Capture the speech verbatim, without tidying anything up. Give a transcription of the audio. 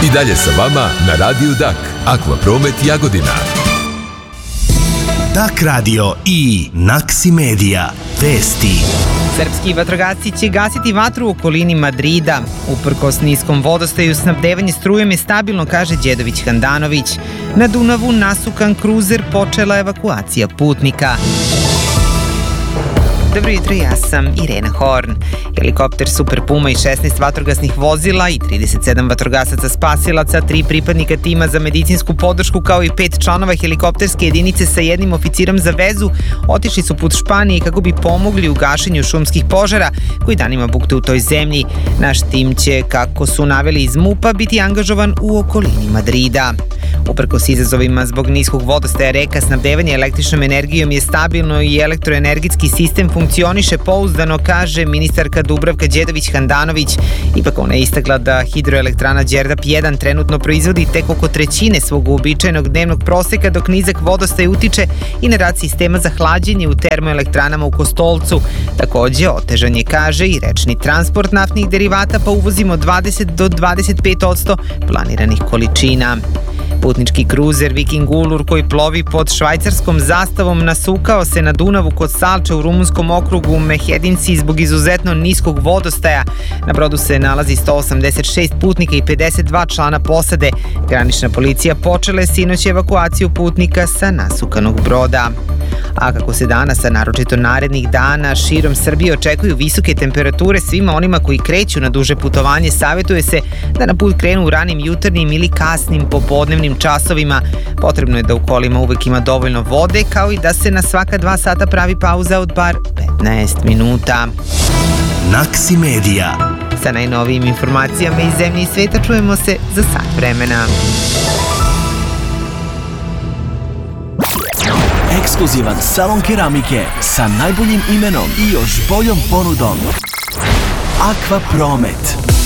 I dalje sa vama na Radiju Dak. Aqua Promet Jagodina. Dak Radio i Naksi Media. Vesti. Srpski vatrogasci će gasiti vatru u okolini Madrida. Uprkos niskom vodostaju, snabdevanje strujom je stabilno, kaže Đedović Handanović. Na Dunavu nasukan kruzer, počela evakuacija putnika. Dobro jutro, ja sam Irena Horn. Helikopter Super Puma i šesnaest vatrogasnih vozila i trideset sedam vatrogasaca spasilaca, tri pripadnika tima za medicinsku podršku kao i pet članova helikopterske jedinice sa jednim oficirom za vezu otišli su put Španiji kako bi pomogli u gašenju šumskih požara koji danima bukte u toj zemlji. Naš tim će, kako su naveli iz MUP-a, biti angažovan u okolini Madrida. Uprkos izazovima zbog niskog vodostaja reka, snabdevanje električnom energijom je stabilno i elektroenergetski sistem funkcioniše pouzdano, kaže ministarka Dubravka Đedović Handanović. Ipak ona je istakla da hidroelektrana Đerdap jedan trenutno proizvodi tek oko trećine svog uobičajenog dnevnog proseka, dok nizak vodostaj utiče i na rad sistema za hlađenje u termoelektranama u Kostolcu. Takođe, otežan je, kaže, i rečni transport naftnih derivata, pa uvozimo dvadeset do dvadeset pet posto planiranih količina. Putnički kruzer Viking Ulur koji plovi pod švajcarskom zastavom nasukao se na Dunavu kod Salča u rumunskom okrugu Mehedinci zbog izuzetno niskog vodostaja. Na brodu se nalazi sto osamdeset šest putnika i pedeset dva člana posade. Granična policija počela je sinoć evakuaciju putnika sa nasukanog broda. A kako se danas, a naročito narednih dana, širom Srbije očekuju visoke temperature, svima onima koji kreću na duže putovanje savjetuje se da na put krenu u ranim jutarnjim ili kasnim popodnevnim časovima. Potrebno je da u kolima uvek ima dovoljno vode, kao i da se na svaka dva sata pravi pauza od bar petnaest minuta. Naksi Media. Sa najnovijim informacijama iz zemlje i sveta čujemo se za sat vremena. Ekskluzivan salon keramike sa najboljim imenom i još boljom ponudom. Aqua Promet.